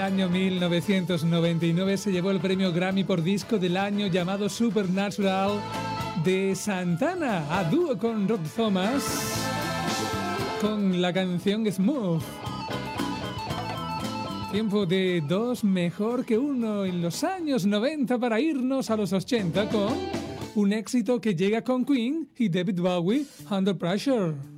año 1999 se llevó el premio Grammy por disco del año llamado Supernatural de Santana, a dúo con Rob Thomas, con la canción Smooth. Tiempo de dos mejor que uno en los años 90 para irnos a los 80 con un éxito que llega con Queen y David Bowie, Under Pressure.